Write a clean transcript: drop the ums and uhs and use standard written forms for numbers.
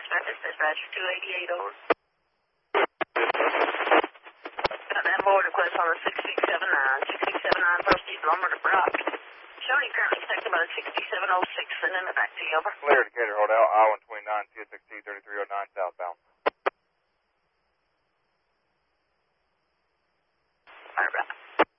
Dispatch 288, over. Got that board request on the 6679. 6679 First East Lumber to Brock. Showing currently expected about a 6706. Sending it back to you, over. Clear, Decatur, hold out, I-129, TSXT 3309 southbound.